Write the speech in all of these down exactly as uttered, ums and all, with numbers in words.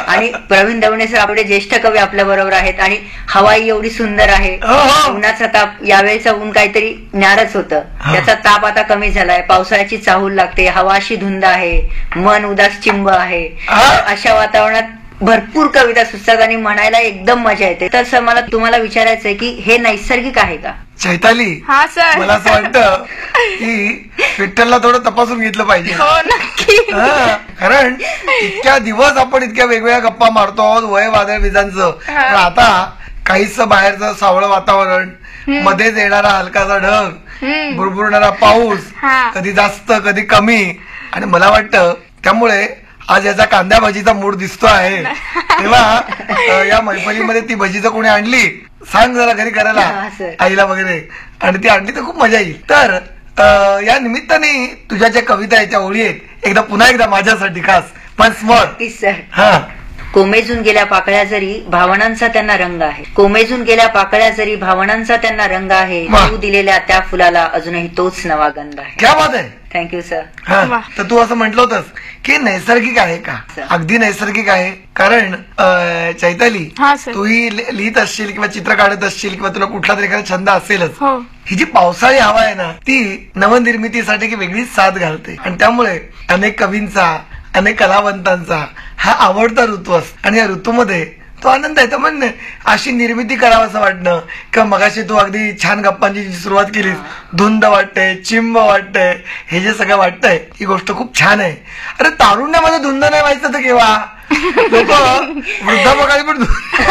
आणि प्रवीण दवणे सर आपले ज्येष्ठ कवी आपल्या बरोबर आहेत आणि हवाई एवढी सुंदर आहे. उन्हाचा ताप यावेळेचा ऊन काहीतरी न्यारच होतं, त्याचा ताप आता कमी झालाय. पावसाळ्याची चाहूल लागते, हवा अशी धुंद आहे, मन उदास चिंब आहे. अशा वातावरणात भरपूर कविता सुचतात आणि म्हणायला एकदम मजा येते. तर सर मला तुम्हाला विचारायचंय की हे नैसर्गिक आहे का? चैताली, हा सर, मला असं वाटतं की विठ्ठलला थोडं तपासून घेतलं पाहिजे. हो नक्की. कारण इतक्या दिवस आपण इतक्या वेगवेगळ्या गप्पा मारतो आहोत वय वादळ विजांचं, पण आता काहीच बाहेरचं सावळं वातावरण, मध्येच येणारा हलकासा ढग, बुरबुरणारा पाऊस, कधी जास्त कधी कमी, आणि मला वाटतं त्यामुळे आज याचा कांद्या भजीचा मूड दिसतो आहे. तेव्हा या मैफलीमध्ये ती भजीचं कोणी आणली सांग जरा घरी करायला आईला वगैरे, आणि ती आणली तर खूप मजा येईल. तर या निमित्ताने तुझ्या ज्या कविता याच्या ओळी आहेत, एकदा पुन्हा एकदा माझ्यासाठी खास वन्स मोर. हा. कोमेजून गेल्या पाकळ्या जरी भावनांचा त्यांना रंग आहे. कोमेजून गेल्या पाकळ्या जरी भावनांचा त्यांना रंग आहे. तू दिलेल्या त्या फुलाला अजूनही तोच नवा गंध आहे. क्या बात आहे. Thank you sir. तर तू असं म्हटलं होतंस की नैसर्गिक आहे का? अगदी नैसर्गिक आहे. कारण चैताली, तूही लिहित असशील किंवा चित्र काढत असशील किंवा तुला कुठला तरी एखादा छंद असेलच. ही जी पावसाळी हवा आहे ना, ती नवनिर्मितीसाठी की वेगळीच साथ घालते, आणि त्यामुळे अनेक कवींचा, अनेक कलावंतांचा हा आवडता ऋतू असतो, आणि या ऋतूमध्ये तो आनंद आहे. तर म्हणजे अशी निर्मिती करावं असं वाटणं, किंवा मगाशी तू अगदी छान गप्पांची सुरुवात केलीस, धुंद वाटते, चिंब वाटते, हे जे सगळं वाटतंय ही गोष्ट खूप छान आहे. अरे तारुण्यामध्ये धुंद नाही व्हायचं तर केव्हा, लोक वृद्धापकाळी पण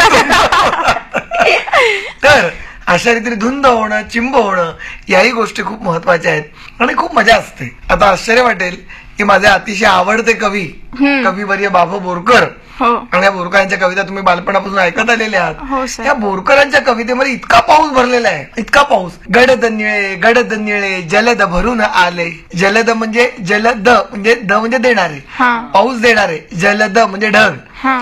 तर अशा रीतीने धुंद होणं, चिंब होणं याही गोष्टी खूप महत्वाच्या आहेत आणि खूप मजा असते. आता आश्चर्य वाटेल की माझे अतिशय आवडते कवी कविवर्य बाबू बोरकर, आणि या बोरकरांच्या कविता तुम्ही बालपणापासून ऐकत आलेले आहात. त्या बोरकरांच्या कवितेमध्ये इतका पाऊस भरलेला आहे, इतका पाऊस. गडद निळे गडद निळे जलद भरून आले. जलद म्हणजे जलद म्हणजे द म्हणजे देणारे, पाऊस देणारे. जलद म्हणजे ढग.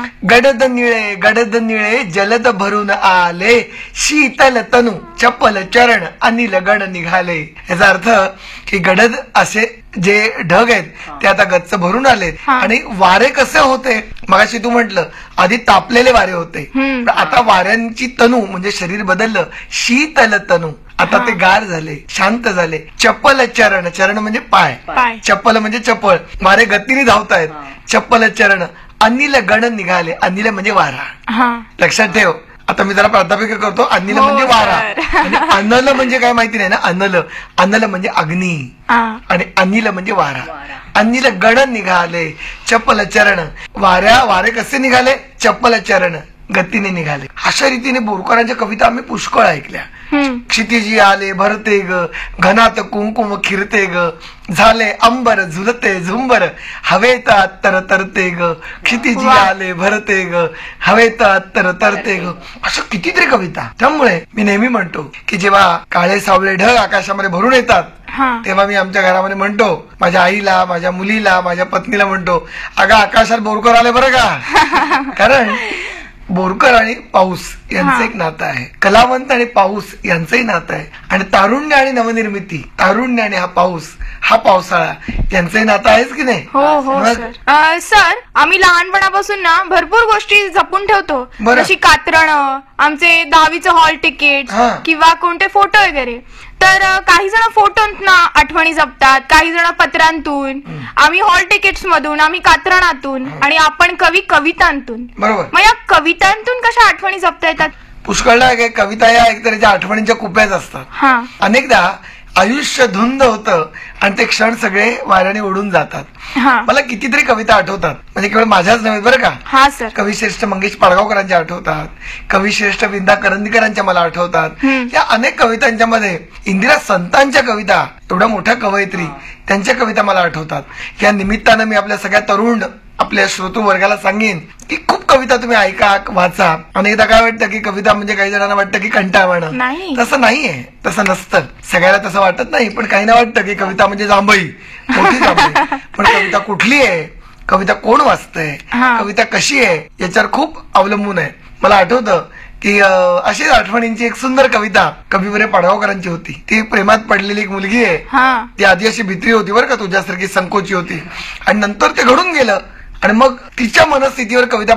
गडद निळे गडद निळे जलद भरून आले. शीतल तनु चपल चरण अनिल गण निघाले. याचा अर्थ की गडद असे जे ढग आहेत ते आता गच्च भरून आलेत, आणि वारे कसे होते, मगाशी तू म्हटलं आधी तापलेले वारे होते, आता वाऱ्यांची तनू म्हणजे शरीर बदललं. शीतल तनू आता ते गार झाले, शांत झाले. चपल चरण, चरण म्हणजे पाय, चप्पल म्हणजे चप्पल, वारे गतीने धावतायत. चप्पल चरण अनिल गण निघाले. अनिल म्हणजे वारा. लक्षात ठेव, आता मी जरा प्राध्यापिका करतो. अनिल म्हणजे वारा, आणि अनल म्हणजे काय माहिती नाही ना. अनल अनल म्हणजे अग्नी, आणि अनिल म्हणजे वारा. अनिल गण निघाले चप्पल चरण. वाऱ्या वारे कसे निघाले, चप्पल चरण गतीने निघाले. अशा रीतीने बोरकरांच्या कविता आम्ही पुष्कळ ऐकल्या. क्षितिजी आले भरते ग, घनात कुंकुम खिरते ग, झाले अंबर झुलते झुंबर, हवेत अत्तर तरते ग. क्षितिजी आले भरते ग, हवेत अत्तर तरते ग. असं कितीतरी कविता. त्यामुळे मी नेहमी म्हणतो की जेव्हा काळे सावळे ढग आकाशामध्ये भरून येतात, तेव्हा मी आमच्या घरामध्ये म्हणतो, माझ्या आईला, माझ्या मुलीला, माझ्या पत्नीला म्हणतो, अगं आकाशात बोरकर आले बरं का. कारण बोरकर आणि पाऊस यांचं एक नातं आहे, कलावंत आणि पाऊस यांचंही नातं आहे, आणि तारुण्य आणि नवनिर्मिती, तारुण्य आणि हा पाऊस, हा पावसाळा यांचंही नातं आहेच की नाही. हो हो सर, आम्ही लहानपणापासून ना भरपूर गोष्टी जपून ठेवतो, जशी कात्रण, आमचे दहावीचं हॉल तिकीट किंवा कोणते फोटो वगैरे. तर काही जण फोटोंना आठवणी जपतात, काही जण पत्रांतून, आम्ही हॉल तिकीट्स मधून, आम्ही कात्रणातून, आणि आपण कवी कवितांतून. बरोबर. मग या कवितांतून कशा आठवणी जपता येतात? पुष्कळदा कविता या एक तऱ्हेच्या आठवणींच्या कुप्याच असतात. अनेकदा आयुष्य धुंद होतं आणि ते क्षण सगळे वाऱ्याने उडून जातात. मला कितीतरी कविता आठवतात, म्हणजे केवळ माझ्याच नव्हे बरं का. कविश्रेष्ठ मंगेश पाडगावकरांच्या आठवतात, कविश्रेष्ठ विंदा करंदीकरांच्या मला आठवतात. या अनेक कवितांच्या मध्ये इंदिरा संतांच्या कविता, एवढ्या मोठ्या कवयित्री, त्यांच्या कविता मला आठवतात. या निमित्तानं मी आपल्या सगळ्या तरुण आपल्या श्रोतू वर्गाला सांगेन की खूप कविता तुम्ही ऐका, वाचा. अनेकदा काय वाटतं की कविता म्हणजे काही जणांना वाटतं की कंटाळवाणं. तसं नाहीये, तसं नसतं. सगळ्याला तसं वाटत नाही, पण काहींना वाटतं की कविता म्हणजे जांभई, मोठी जांभई. पण कविता कुठली आहे, कविता कोण वाचतंय, कविता कशी आहे याच्यावर खूप अवलंबून आहे. मला आठवतं की अशीच आठवणींची एक सुंदर कविता कविवर्य पाडगावकरांची होती. ती प्रेमात पडलेली एक मुलगी आहे, ती आधी अशी भित्री होती बरं का, तुझ्यासारखी संकोची होती, आणि नंतर ते घडून गेलं, आणि मग तिच्या मनस्थितीवर कविता